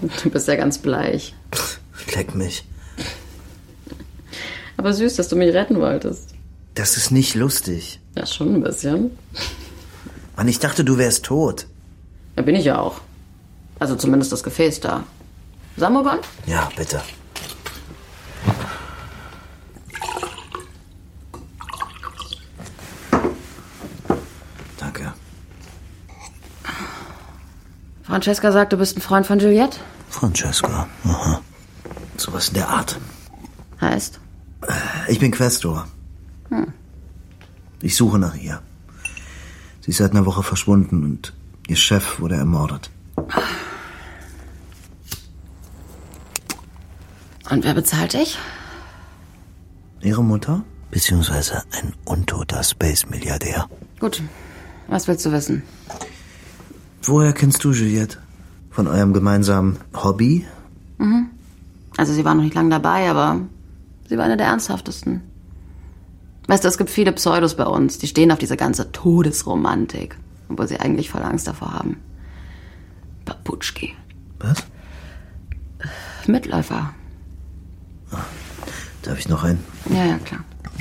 Du bist ja ganz bleich. Leck mich. Aber süß, dass du mich retten wolltest. Das ist nicht lustig. Ja, schon ein bisschen. Mann, ich dachte, du wärst tot. Ja, bin ich ja auch. Also zumindest das Gefäß da. Samoban? Ja, bitte. Danke. Francesca sagt, du bist ein Freund von Juliette? Francesca, aha. Sowas in der Art. Heißt? Ich bin Questor. Ich suche nach ihr. Sie ist seit einer Woche verschwunden und ihr Chef wurde ermordet. Und wer bezahlt dich? Ihre Mutter? Beziehungsweise ein untoter Space-Milliardär. Gut. Was willst du wissen? Woher kennst du Juliette? Von eurem gemeinsamen Hobby? Also sie war noch nicht lange dabei, aber sie war eine der ernsthaftesten. Weißt du, es gibt viele Pseudos bei uns, die stehen auf diese ganze Todesromantik, obwohl sie eigentlich voll Angst davor haben. Paputschki. Was? Mitläufer. Darf ich noch einen? Ja, klar.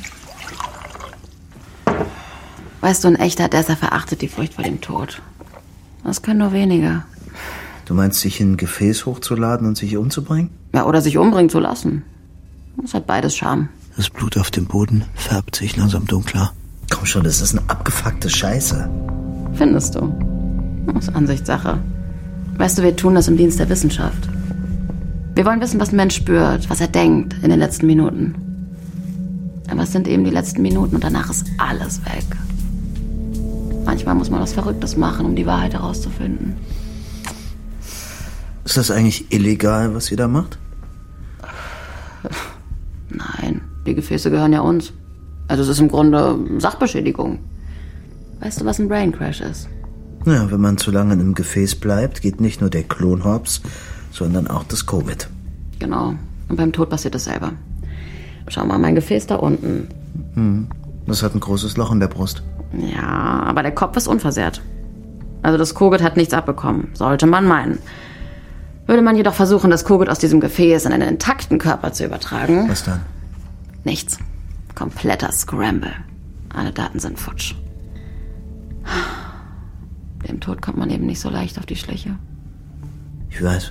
Weißt du, ein echter Desser verachtet die Furcht vor dem Tod. Das können nur wenige. Du meinst, sich in ein Gefäß hochzuladen und sich umzubringen? Ja, oder sich umbringen zu lassen. Das hat beides Charme. Das Blut auf dem Boden färbt sich langsam dunkler. Komm schon, das ist eine abgefuckte Scheiße. Findest du? Das ist Ansichtssache. Weißt du, wir tun das im Dienst der Wissenschaft. Wir wollen wissen, was ein Mensch spürt, was er denkt in den letzten Minuten. Aber es sind eben die letzten Minuten und danach ist alles weg. Manchmal muss man was Verrücktes machen, um die Wahrheit herauszufinden. Ist das eigentlich illegal, was ihr da macht? Nein, die Gefäße gehören ja uns. Also es ist im Grunde Sachbeschädigung. Weißt du, was ein Brain Crash ist? Ja, wenn man zu lange in einem Gefäß bleibt, geht nicht nur der Klon hops, sondern auch das Covid. Genau. Und beim Tod passiert dasselbe. Schau mal, mein Gefäß da unten. Das hat ein großes Loch in der Brust. Ja, aber der Kopf ist unversehrt. Also das Covid hat nichts abbekommen, sollte man meinen. Würde man jedoch versuchen, das Covid aus diesem Gefäß in einen intakten Körper zu übertragen... Was dann? Nichts. Kompletter Scramble. Alle Daten sind futsch. Dem Tod kommt man eben nicht so leicht auf die Schliche. Ich weiß.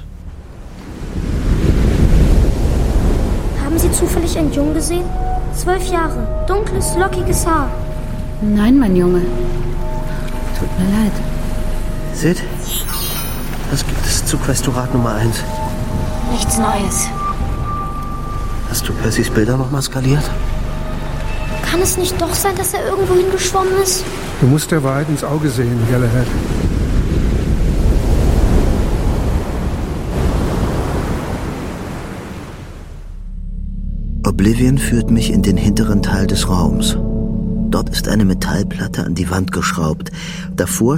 Haben Sie zufällig einen Jungen gesehen? 12 Jahre, dunkles, lockiges Haar. Nein, mein Junge. Tut mir leid. Sid? Was gibt es zu Questorat Nummer 1? Nichts Neues. Hast du Percys Bilder nochmal skaliert? Kann es nicht doch sein, dass er irgendwo hingeschwommen ist? Du musst der Wahrheit ins Auge sehen, Galahad. Oblivion führt mich in den hinteren Teil des Raums. Dort ist eine Metallplatte an die Wand geschraubt. Davor